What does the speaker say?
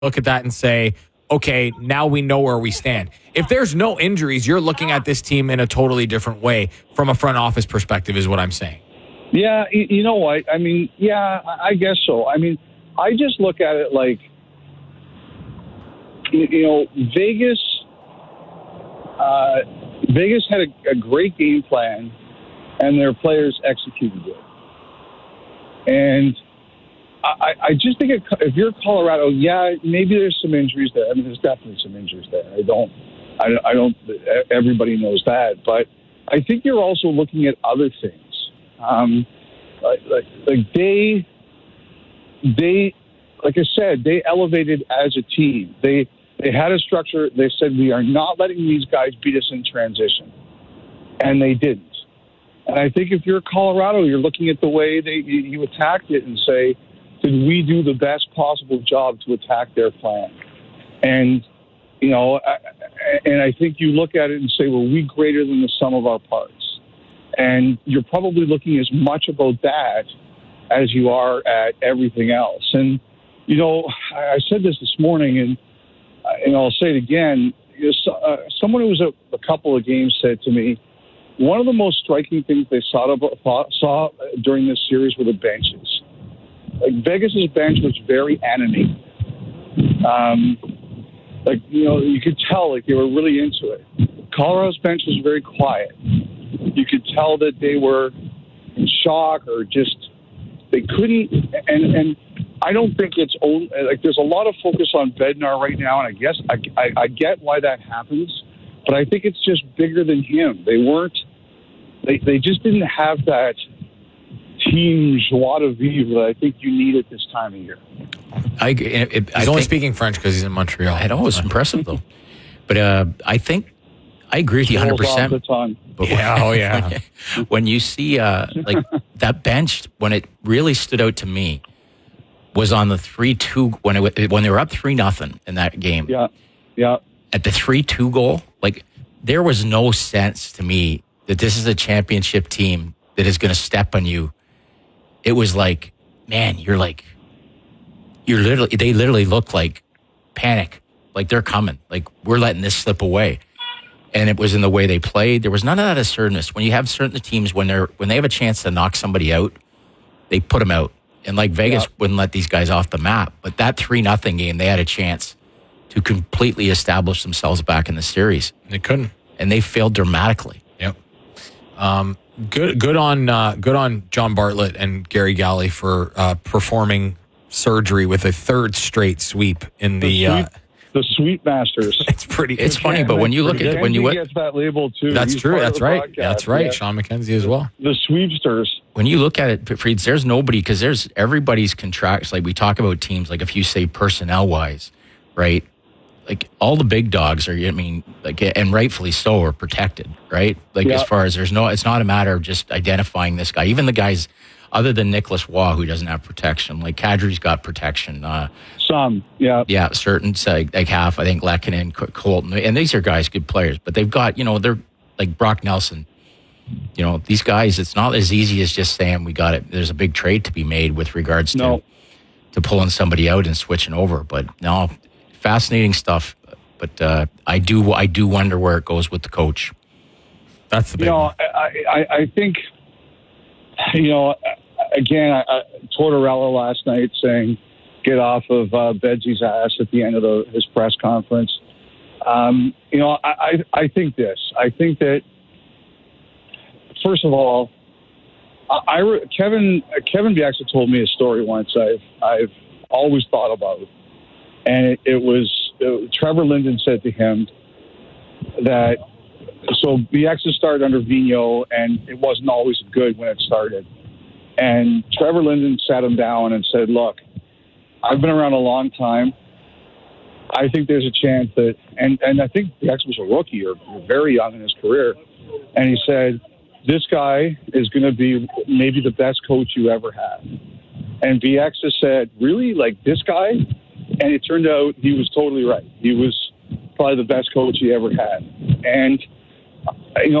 look at that and say, okay, now we know where we stand. If there's no injuries, you're looking at this team in a totally different way from a front office perspective is what I'm saying. Yeah, you know what? I mean, yeah, I guess so. I mean, I just look at it like, you know, Vegas had a great game plan, and their players executed it. And I just think if you're Colorado, yeah, maybe there's some injuries there. I mean, there's definitely some injuries there. I don't. Everybody knows that, but I think you're also looking at other things. They, like I said, they elevated as a team. They had a structure. They said, we are not letting these guys beat us in transition, and they didn't. And I think if you're Colorado, you're looking at the way you attacked it and say, did we do the best possible job to attack their plan? And, you know, I think you look at it and say, well, we greater than the sum of our parts. And you're probably looking as much about that as you are at everything else. And, you know, I said this morning, and I'll say it again. Someone who was at a couple of games said to me, one of the most striking things they saw during this series were the benches. Like, Vegas's bench was very animated. Like, you know, you could tell, like, they were really into it. Colorado's bench was very quiet. You could tell that they were in shock or just, they couldn't, and I don't think it's only, like, there's a lot of focus on Bednar right now, and I guess I get why that happens, but I think it's just bigger than him. They just didn't have that team joie de vivre that I think you need at this time of year. He's only speaking French because he's in Montreal. I know, it's impressive, though. But I think I agree with you 100%. Yeah, When you see like that bench, when it really stood out to me was on the 3-2 when they were up 3-0 in that game. Yeah. At the 3-2 goal, like, there was no sense to me that this is a championship team that is going to step on you. It was like, man, they literally look like panic, like they're coming, like we're letting this slip away. And it was in the way they played. There was none of that assertiveness. When you have certain teams, when they have a chance to knock somebody out, they put them out. And like Vegas wouldn't let these guys off the map. But that 3-0 game, they had a chance to completely establish themselves back in the series. They couldn't. And they failed dramatically. Yep. Good on John Bartlett and Gary Galley for performing surgery with a third straight sweep in the sweep masters. It's funny, but when you look at when you gets that label too. That's true. That's right. Podcast. That's right. Yeah. Sean McKenzie as well. The sweepsters. When you look at it, Frieds, there's nobody, because there's everybody's contracts. Like, we talk about teams, like if you say personnel wise, right? Like, all the big dogs are, I mean, like, and rightfully so, are protected, right? Like, as far as it's not a matter of just identifying this guy. Even the guys other than Nicholas Waugh, who doesn't have protection, like Kadri's got protection. Yeah, certain, like half. I think Lehkonen, Colton, and these are guys, good players, but they've got, they're like Brock Nelson. These guys, it's not as easy as just saying we got it. There's a big trade to be made with regards to pulling somebody out and switching over. But no, fascinating stuff. But I do wonder where it goes with the coach. That's the big one. I think, again, Tortorella last night saying, get off of Bedsy's ass at the end of his press conference. I think this. I think that, first of all, Kevin Bieksa told me a story once I've always thought about, and it was Trevor Linden said to him that, so Bieksa started under Vigneault, and it wasn't always good when it started. And Trevor Linden sat him down and said, look, I've been around a long time. I think there's a chance that, and I think Bieksa was a rookie or very young in his career, and he said, this guy is going to be maybe the best coach you ever had. And Bieksa said, really? Like this guy? And it turned out he was totally right. He was probably the best coach he ever had. And,